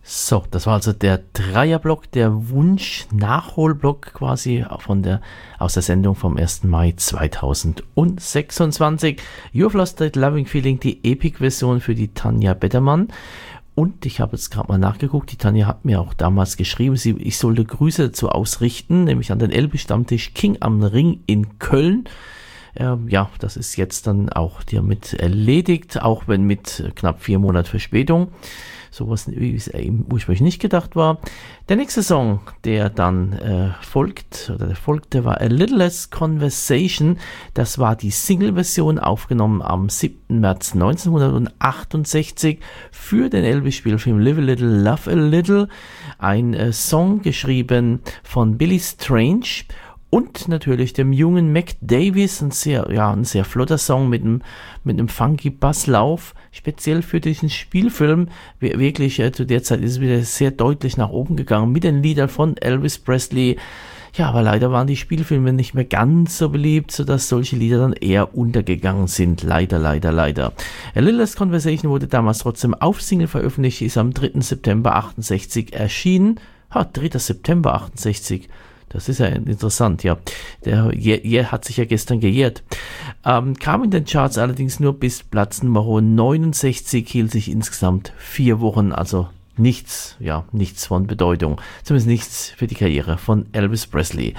So, das war also der Dreierblock, der Wunsch-Nachholblock quasi aus der Sendung vom 1. Mai 2026. You've Lost That Loving Feeling, die Epic-Version für die Tanja Bettermann. Und ich habe jetzt gerade mal nachgeguckt, die Tanja hat mir auch damals geschrieben, ich sollte Grüße dazu ausrichten, nämlich an den Elbe-Stammtisch King am Ring in Köln. Ja, das ist jetzt dann auch damit erledigt, auch wenn mit knapp 4 Monaten Verspätung. Sowas, wie es ursprünglich nicht gedacht war. Der nächste Song, der dann folgte, war A Little Less Conversation. Das war die Single-Version, aufgenommen am 7. März 1968 für den Elvis-Spielfilm Live a Little, Love a Little. Ein Song geschrieben von Billy Strange und natürlich dem jungen Mac Davis, ein sehr flotter Song mit einem funky Basslauf, speziell für diesen Spielfilm. Wirklich, zu der Zeit ist es wieder sehr deutlich nach oben gegangen mit den Liedern von Elvis Presley. Ja, aber leider waren die Spielfilme nicht mehr ganz so beliebt, sodass solche Lieder dann eher untergegangen sind. Leider. A Little Less Conversation wurde damals trotzdem auf Single veröffentlicht, ist am 3. September 68 erschienen. 3. September 68. Das ist ja interessant, ja. Der hat sich ja gestern gejährt. Kam in den Charts allerdings nur bis Platz Nummer 69, hielt sich insgesamt 4 Wochen, also nichts von Bedeutung. Zumindest nichts für die Karriere von Elvis Presley.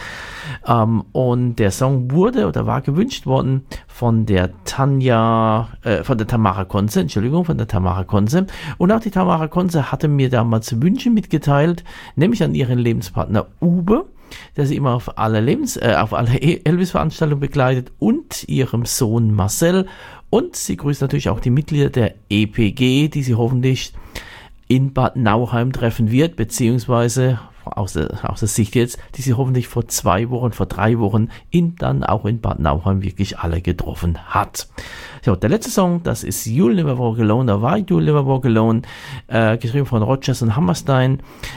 Und der Song war gewünscht worden von der Tamara Konze. Und auch die Tamara Konze hatte mir damals Wünsche mitgeteilt, nämlich an ihren Lebenspartner Uwe, der sie immer auf alle Elvis-Veranstaltungen begleitet, und ihrem Sohn Marcel. Und sie grüßt natürlich auch die Mitglieder der EPG, die sie hoffentlich in Bad Nauheim treffen wird, beziehungsweise aus der Sicht jetzt, die sie hoffentlich vor 3 Wochen dann auch in Bad Nauheim wirklich alle getroffen hat. So, der letzte Song, das ist You'll Never Walk Alone, oder war You'll Never Walk Alone, geschrieben von Rodgers und Hammerstein,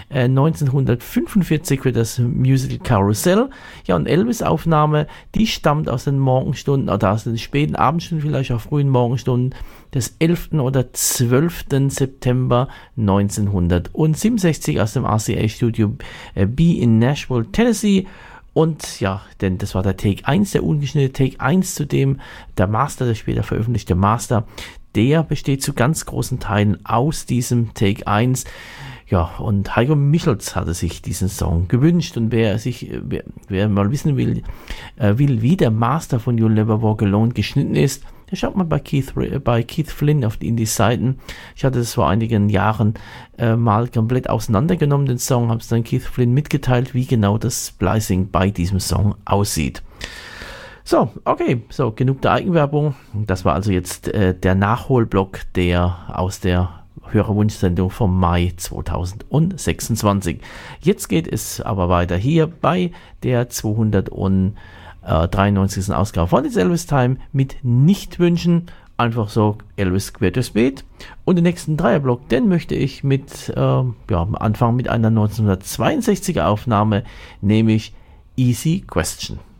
1945 für das Musical Carousel. Ja, und Elvis-Aufnahme, die stammt aus den Morgenstunden, oder aus den späten Abendstunden, vielleicht auch frühen Morgenstunden des 11. oder 12. September 1967 aus dem RCA-Studio B in Nashville, Tennessee. Und ja, denn das war der Take 1, der ungeschnittene Take 1, zu dem der Master, der später veröffentlichte Master, der besteht zu ganz großen Teilen aus diesem Take 1. Ja, und Heiko Michels hatte sich diesen Song gewünscht, und wer mal wissen will, wie der Master von You'll Never Walk Alone geschnitten ist, der schaut mal bei Keith Flynn auf die Seiten. Ich hatte das vor einigen Jahren mal komplett auseinandergenommen, den Song, habe es dann Keith Flynn mitgeteilt, wie genau das Splicing bei diesem Song aussieht. So, okay, genug der Eigenwerbung. Das war also jetzt der Nachholblock aus der Hörerwunschsendung vom Mai 2026. Jetzt geht es aber weiter hier bei der 293. Ausgabe von It's Elvis Time mit Nichtwünschen. Einfach so Elvis quer durchs Beet. Und den nächsten Dreierblock, den möchte ich anfangen mit einer 1962er Aufnahme, nämlich Easy Question.